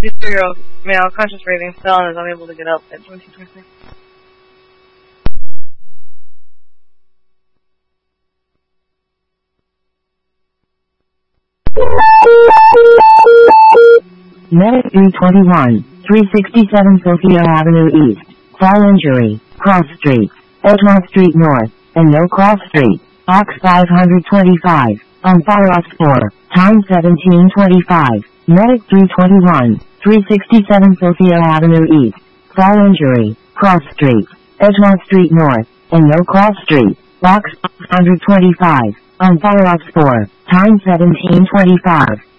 0, male, conscious breathing, still and is unable to get up at 2226. Medic 321, 367 Sophia Avenue East, fall injury, Cross Street, Edgemont Street North, and No Cross Street, Box 525, on Firefox 4, time 1725. Medic 321, 367 Sophia Avenue East, fall injury, Cross Street, Edgemont Street North, and No Cross Street, Box 525, on Firefox 4, time 1725.